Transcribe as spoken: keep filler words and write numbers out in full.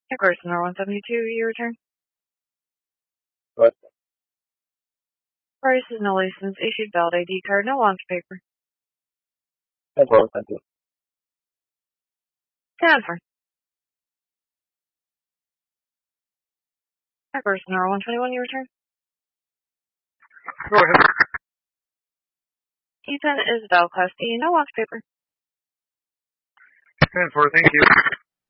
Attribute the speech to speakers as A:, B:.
A: Of course, number one seventy-two, you return.
B: What?
A: Price is no license, issued valid I D card, no launch paper.
B: That's all, thank you.
A: Stand for. Of course, number one twenty-one, you return.
B: Go ahead.
A: Ethan is valid class D, no launch paper.
B: Stand for, thank you.